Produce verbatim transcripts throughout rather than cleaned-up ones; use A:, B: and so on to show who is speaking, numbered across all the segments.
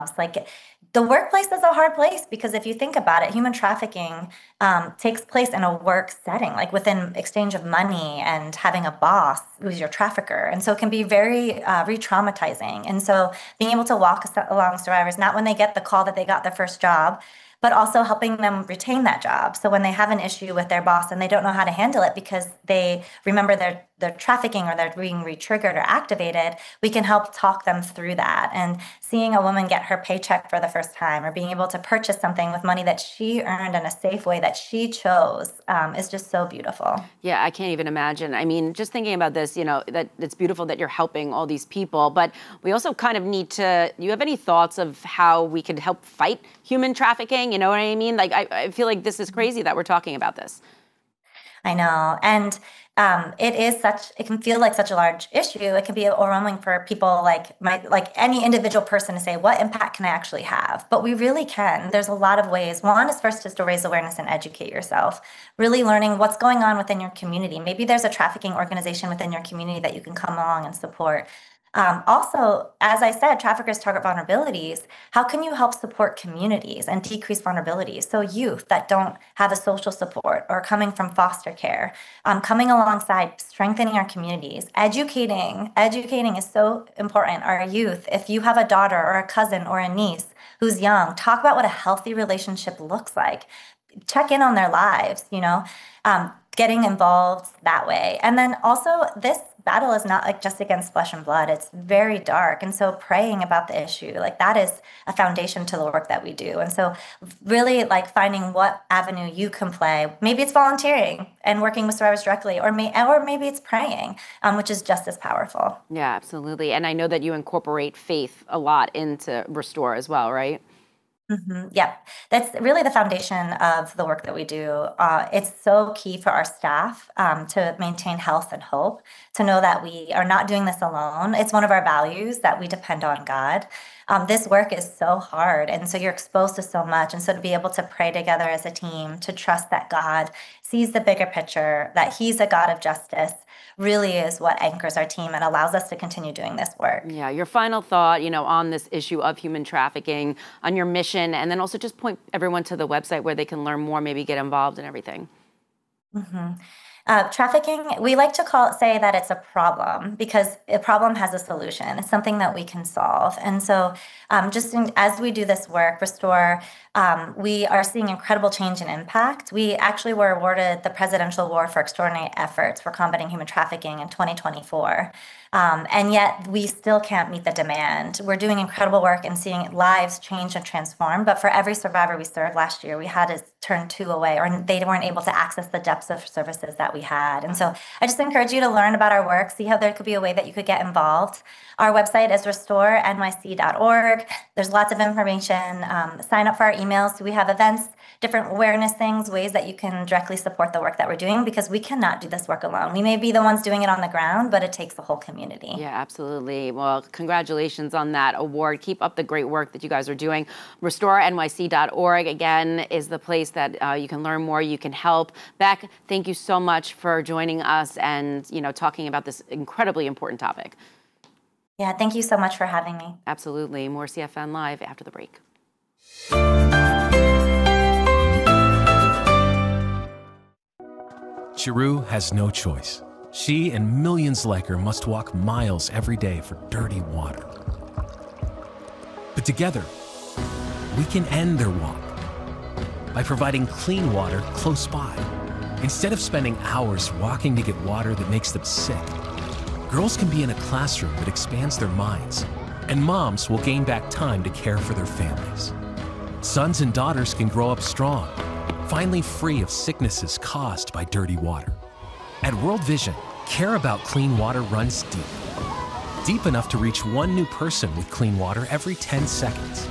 A: Like the workplace is a hard place because if you think about it, human trafficking um, takes place in a work setting, like within exchange of money and having a boss who's your trafficker. And so it can be very uh, re-traumatizing. And so being able to walk as- along survivors, not when they get the call that they got their first job, but also helping them retain that job. So when they have an issue with their boss and they don't know how to handle it because they remember their their trafficking or they're being re-triggered or activated, we can help talk them through that. And seeing a woman get her paycheck for the first time or being able to purchase something with money that she earned in a safe way that she chose um, is just so beautiful.
B: Yeah, I can't even imagine. I mean, just thinking about this, you know, that it's beautiful that you're helping all these people, but we also kind of need to, you have any thoughts of how we could help fight human trafficking? You know what I mean? Like, I, I feel like this is crazy that we're talking about this.
A: I know. And um, it is such, it can feel like such a large issue. It can be overwhelming for people like my, like any individual person to say, what impact can I actually have? But we really can. There's a lot of ways. One is first just to raise awareness and educate yourself, really learning what's going on within your community. Maybe there's a trafficking organization within your community that you can come along and support. Um, also, as I said, traffickers target vulnerabilities. How can you help support communities and decrease vulnerabilities? So youth that don't have a social support or coming from foster care, um, coming alongside strengthening our communities, educating. Educating is so important. Our youth, if you have a daughter or a cousin or a niece who's young, talk about what a healthy relationship looks like. Check in on their lives, you know, um, getting involved that way. And then also this battle is not like just against flesh and blood. It's very dark. And so praying about the issue, like that is a foundation to the work that we do. And so really like finding what avenue you can play. Maybe it's volunteering and working with survivors directly, or may, or maybe it's praying, um, which is just as powerful.
B: Yeah, absolutely. And I know that you incorporate faith a lot into Restore as well, right?
A: Mm-hmm. Yeah, that's really the foundation of the work that we do. Uh, it's so key for our staff um, to maintain health and hope, to know that we are not doing this alone. It's one of our values that we depend on God. Um, this work is so hard, and so you're exposed to so much. And so to be able to pray together as a team, to trust that God sees the bigger picture, that He's a God of justice, really is what anchors our team and allows us to continue doing this work.
B: Yeah, your final thought, you know, on this issue of human trafficking, on your mission, and then also just point everyone to the website where they can learn more, maybe get involved and everything.
A: Mm-hmm. Uh, trafficking, we like to call it, say that it's a problem because a problem has a solution. It's something that we can solve. And so um, just in, as we do this work, Restore, um, we are seeing incredible change and impact. We actually were awarded the Presidential Award for Extraordinary Efforts for Combating Human Trafficking in twenty twenty-four. Um, and yet we still can't meet the demand. We're doing incredible work and seeing lives change and transform. But for every survivor we served last year, we had to turn two away, or they weren't able to access the depths of services that we had. And so I just encourage you to learn about our work, see how there could be a way that you could get involved. Our website is restore N Y C dot org. There's lots of information. Um, sign up for our emails. So we have events, different awareness things, ways that you can directly support the work that we're doing, because we cannot do this work alone. We may be the ones doing it on the ground, but it takes the whole community.
B: Yeah, absolutely. Well, congratulations on that award. Keep up the great work that you guys are doing. restore N Y C dot org, again, is the place that uh, you can learn more, you can help. Beck, thank you so much for joining us and, you know, talking about this incredibly important topic.
A: Yeah, thank you so much for having me.
B: Absolutely. More C F N Live after the break.
C: Chiru has no choice. She and millions like her must walk miles every day for dirty water. But together, we can end their walk by providing clean water close by. Instead of spending hours walking to get water that makes them sick, girls can be in a classroom that expands their minds, and moms will gain back time to care for their families. Sons and daughters can grow up strong, finally free of sicknesses caused by dirty water. At World Vision, care about clean water runs deep. Deep enough to reach one new person with clean water every ten seconds.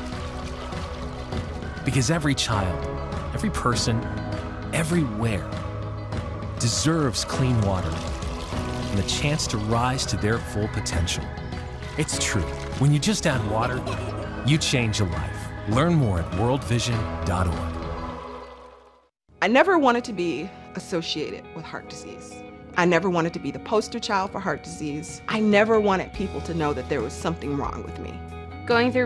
C: Because every child, every person, everywhere deserves clean water and the chance to rise to their full potential. It's true. When you just add water, you change a life. Learn more at world vision dot org.
D: I never wanted to be associated with heart disease. I never wanted to be the poster child for heart disease. I never wanted people to know that there was something wrong with me.
E: Going through